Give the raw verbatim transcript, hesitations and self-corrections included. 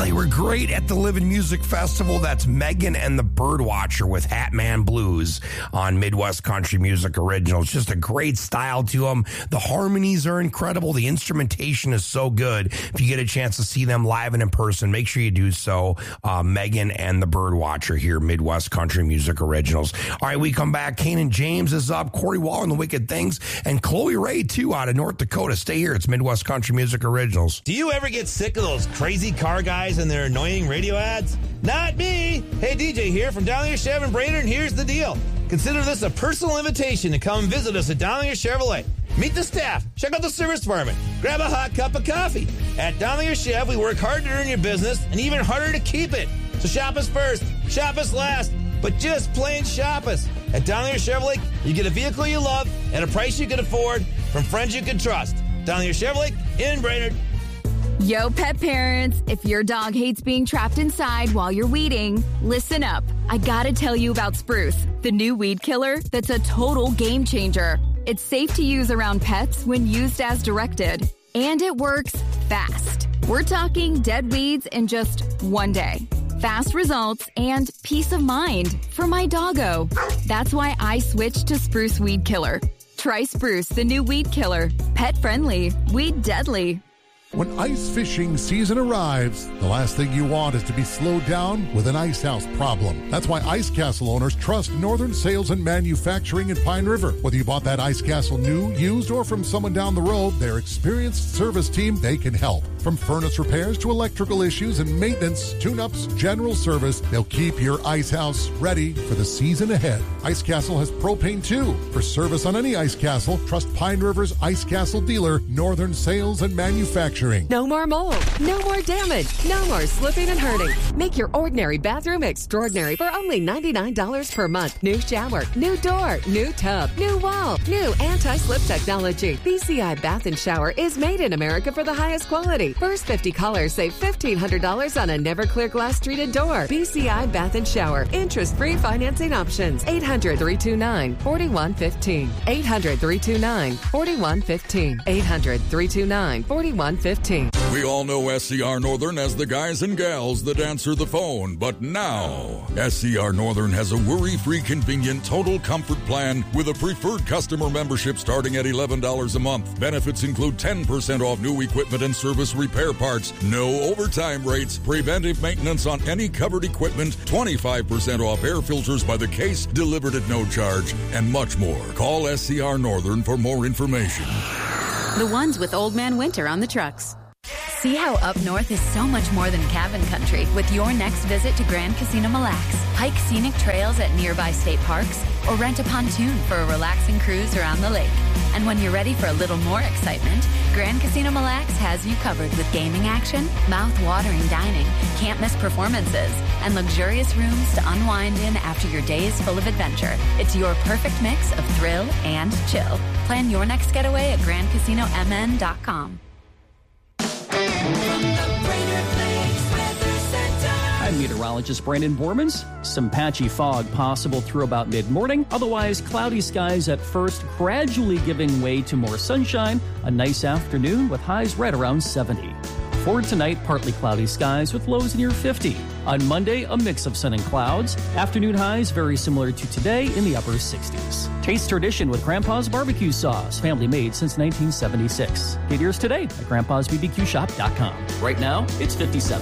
Oh, they were great at the Living Music Festival. That's Megan and the Birdwatcher with Hatman Blues on Midwest Country Music Originals. Just a great style to them. The harmonies are incredible. The instrumentation is so good. If you get a chance to see them live and in person, make sure you do so. Uh, Megan and the Birdwatcher here, Midwest Country Music Originals. All right, we come back. Kanan James is up. Corey Wall and the Wicked Things. And Chloe Ray, too, out of North Dakota. Stay here. It's Midwest Country Music Originals. Do you ever get sick of those crazy car guys and their annoying radio ads? Not me. Hey, D J here from Dowlinger Chevy and Brainerd, and here's the deal. Consider this a personal invitation to come visit us at Dowlinger Chevrolet. Meet the staff, check out the service department, grab a hot cup of coffee. At Dowlinger Chev, we work hard to earn your business and even harder to keep it. So shop us first, shop us last, but just plain shop us. At Dowlinger Chevrolet, you get a vehicle you love at a price you can afford from friends you can trust. Dowlinger Chevrolet in Brainerd. Yo, pet parents, if your dog hates being trapped inside while you're weeding, listen up. I gotta tell you about Spruce, the new weed killer that's a total game changer. It's safe to use around pets when used as directed, and it works fast. We're talking dead weeds in just one day. Fast results and peace of mind for my doggo. That's why I switched to Spruce Weed Killer. Try Spruce, the new weed killer. Pet friendly, weed deadly. When ice fishing season arrives, the last thing you want is to be slowed down with an ice house problem. That's why Ice Castle owners trust Northern Sales and Manufacturing in Pine River. Whether you bought that Ice Castle new, used, or from someone down the road, their experienced service team, they can help. From furnace repairs to electrical issues and maintenance, tune-ups, general service, they'll keep your ice house ready for the season ahead. Ice Castle has propane too. For service on any Ice Castle, trust Pine River's Ice Castle dealer, Northern Sales and Manufacturing. No more mold, no more damage, no more slipping and hurting. Make your ordinary bathroom extraordinary for only ninety-nine dollars per month. New shower, new door, new tub, new wall, new anti-slip technology. B C I Bath and Shower is made in America for the highest quality. First fifty callers save fifteen hundred dollars on a Never-Clear glass treated door. B C I Bath and Shower. Interest-free financing options. eight hundred, three two nine, four one one five. eight hundred, three two nine, four one one five. eight hundred, three two nine, four one one five. We all know S C R Northern as the guys and gals that answer the phone, but now S C R Northern has a worry-free, convenient, total comfort plan with a preferred customer membership starting at eleven dollars a month. Benefits include ten percent off new equipment and service repair parts, no overtime rates, preventive maintenance on any covered equipment, twenty-five percent off air filters by the case delivered at no charge, and much more. Call S C R Northern for more information. The ones with Old Man Winter on the trucks. See how up north is so much more than cabin country with your next visit to Grand Casino Mille Lacs. Hike scenic trails at nearby state parks or rent a pontoon for a relaxing cruise around the lake. And when you're ready for a little more excitement, Grand Casino Mille Lacs has you covered with gaming action, mouth-watering dining, can't-miss performances, and luxurious rooms to unwind in after your day is full of adventure. It's your perfect mix of thrill and chill. Plan your next getaway at grand casino m n dot com. I'm meteorologist Brandon Bormans. Some patchy fog possible through about mid-morning. Otherwise, cloudy skies at first, gradually giving way to more sunshine. A nice afternoon with highs right around seventy. For tonight, partly cloudy skies with lows near fifty. On Monday, a mix of sun and clouds. Afternoon highs very similar to today in the upper sixties. Taste tradition with Grandpa's Barbecue Sauce, family made since nineteen seventy-six. Get yours today at grandpas b b q shop dot com. Right now, it's fifty-seven.